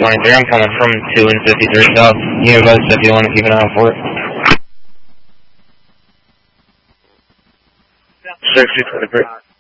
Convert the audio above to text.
23. I'm coming from 2 and 53 south. You have both if you want to keep an eye out for it. 60 23.